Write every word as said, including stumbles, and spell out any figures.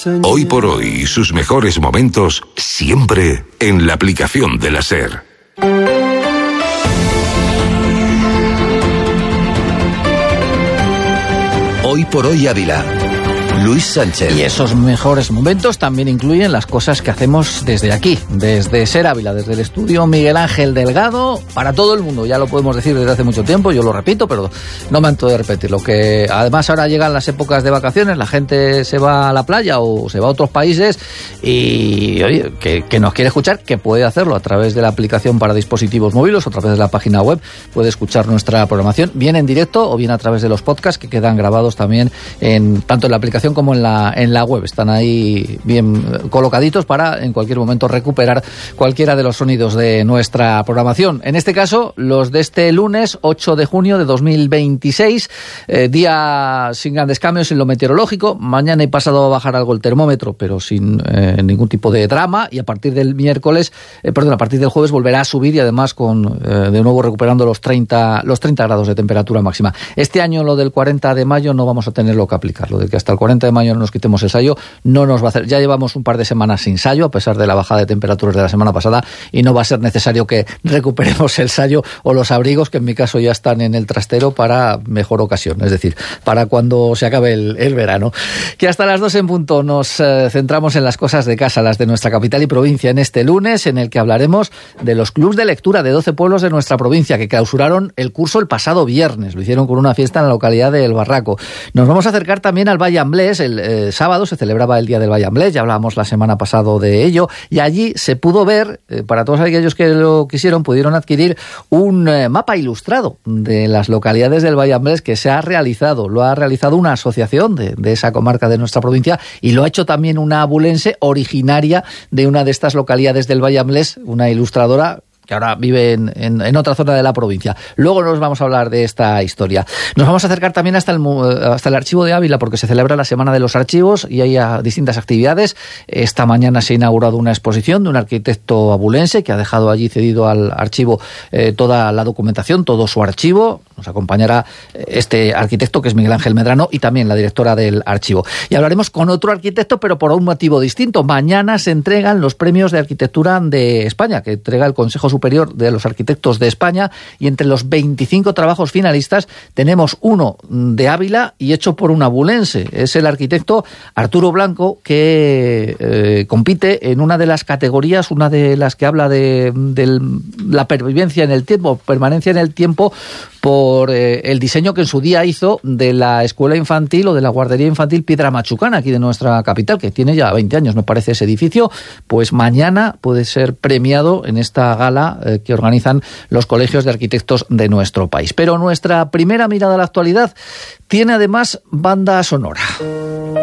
Hoy por hoy, sus mejores momentos siempre en la aplicación de la SER. Hoy por hoy Ávila. Luis Sánchez. Y esos mejores momentos también incluyen las cosas que hacemos desde aquí, desde SER Ávila, desde el estudio Miguel Ángel Delgado, para todo el mundo. Ya lo podemos decir desde hace mucho tiempo, yo lo repito, pero no me anto de repetirlo. Que además ahora llegan las épocas de vacaciones, la gente se va a la playa o se va a otros países y, oye, que, que nos quiere escuchar, que puede hacerlo a través de la aplicación para dispositivos móviles o a través de la página web. Puede escuchar nuestra programación, bien en directo o bien a través de los podcasts que quedan grabados también en tanto en la aplicación como en la, en la web. Están ahí bien colocaditos para en cualquier momento recuperar cualquiera de los sonidos de nuestra programación. En este caso, los de este lunes ocho de junio de dos mil veintiséis, eh, día sin grandes cambios en lo meteorológico. Mañana y pasado va a bajar algo el termómetro, pero sin eh, ningún tipo de drama, y a partir del miércoles, eh, perdón, a partir del jueves volverá a subir y además con eh, de nuevo recuperando los treinta, los treinta grados de temperatura máxima. Este año lo del cuarenta de mayo no vamos a tenerlo que aplicar, lo de que hasta el cuarenta de mayo no nos quitemos el sayo, no nos va a hacer. Ya llevamos un par de semanas sin sayo, a pesar de la bajada de temperaturas de la semana pasada, y no va a ser necesario que recuperemos el sayo o los abrigos, que en mi caso ya están en el trastero para mejor ocasión, es decir, para cuando se acabe el, el verano. Que hasta las dos en punto nos eh, centramos en las cosas de casa, las de nuestra capital y provincia, en este lunes, en el que hablaremos de los clubs de lectura de doce pueblos de nuestra provincia, que clausuraron el curso el pasado viernes. Lo hicieron con una fiesta en la localidad de El Barraco. Nos vamos a acercar también al Valle Amblés. El eh, sábado se celebraba el Día del Valle Amblés, ya hablábamos la semana pasada de ello, y allí se pudo ver, eh, para todos aquellos que lo quisieron, pudieron adquirir un eh, mapa ilustrado de las localidades del Valle Amblés que se ha realizado. Lo ha realizado una asociación de, de esa comarca de nuestra provincia, y lo ha hecho también una abulense originaria de una de estas localidades del Valle Amblés, una ilustradora que ahora vive en, en, en otra zona de la provincia. Luego nos vamos a hablar de esta historia. Nos vamos a acercar también hasta el, hasta el Archivo de Ávila, porque se celebra la Semana de los Archivos y hay distintas actividades. Esta mañana se ha inaugurado una exposición de un arquitecto abulense que ha dejado allí cedido al archivo eh, toda la documentación, todo su archivo. Nos acompañará este arquitecto, que es Miguel Ángel Medrano, y también la directora del archivo. Y hablaremos con otro arquitecto, pero por un motivo distinto. Mañana se entregan los premios de arquitectura de España, que entrega el Consejo Superior de los Arquitectos de España, y entre los veinticinco trabajos finalistas tenemos uno de Ávila y hecho por un abulense. Es el arquitecto Arturo Blanco, que eh, compite en una de las categorías, una de las que habla de, de la pervivencia en el tiempo, permanencia en el tiempo, por eh, el diseño que en su día hizo de la escuela infantil o de la guardería infantil Piedra Machucana, aquí de nuestra capital, que tiene ya veinte años, me parece, ese edificio. Pues mañana puede ser premiado en esta gala eh, que organizan los colegios de arquitectos de nuestro país. Pero nuestra primera mirada a la actualidad tiene además banda sonora.